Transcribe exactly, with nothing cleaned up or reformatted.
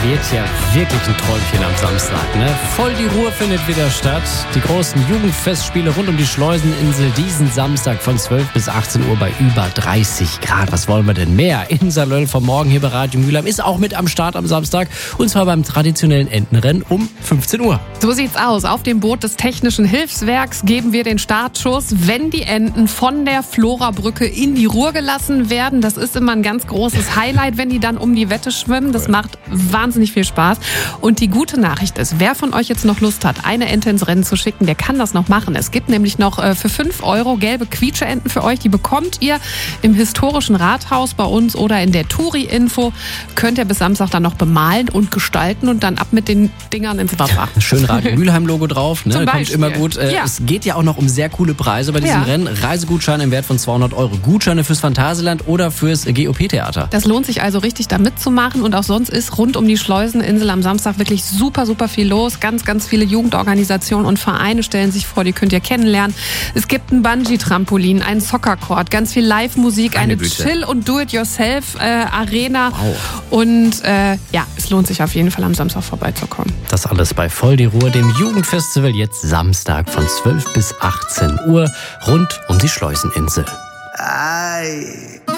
wird ja wirklich ein Träumchen am Samstag, ne? Voll die Ruhr findet wieder statt. Die großen Jugendfestspiele rund um die Schleuseninsel diesen Samstag von zwölf bis achtzehn Uhr bei über dreißig Grad. Was wollen wir denn mehr? Insa Löll vom Morgen hier bei Radio Mülheim ist auch mit am Start am Samstag. Und zwar beim traditionellen Entenrennen um fünfzehn Uhr. So sieht's aus. Auf dem Boot des Technischen Hilfswerks geben wir den Startschuss, wenn die Enten von der Florabrücke in die Ruhr gelassen werden. Das ist immer ein ganz großes Highlight, wenn die dann um die Wette schwimmen. Das macht wahnsinnig viel Spaß. Und die gute Nachricht ist, wer von euch jetzt noch Lust hat, eine Ente ins Rennen zu schicken, der kann das noch machen. Es gibt nämlich noch äh, für fünf Euro gelbe Quietscheenten für euch. Die bekommt ihr im historischen Rathaus bei uns oder in der Touri-Info. Könnt ihr bis Samstag dann noch bemalen und gestalten und dann ab mit den Dingern ins Wasser. Schön Radio Mülheim-Logo drauf, ne? Zum Kommt Beispiel. immer gut. Äh, Ja. Es geht ja auch noch um sehr coole Preise bei diesem Ja. Rennen. Reisegutscheine im Wert von zweihundert Euro. Gutscheine fürs Phantasialand oder fürs G O P-Theater. Das lohnt sich also richtig, da mitzumachen. Und auch sonst ist rund um die Schleuseninsel am Samstag wirklich super, super viel los. Ganz, ganz viele Jugendorganisationen und Vereine stellen sich vor, die könnt ihr kennenlernen. Es gibt ein Bungee-Trampolin, einen Soccer-Court, ganz viel Live-Musik, Meine eine Güte. Chill- und Do-it-yourself-Arena. Wow. Und äh, ja, es lohnt sich auf jeden Fall am Samstag vorbeizukommen. Das alles bei Voll die Ruhr, dem Jugendfestival, jetzt Samstag von zwölf bis achtzehn Uhr rund um die Schleuseninsel. Ay.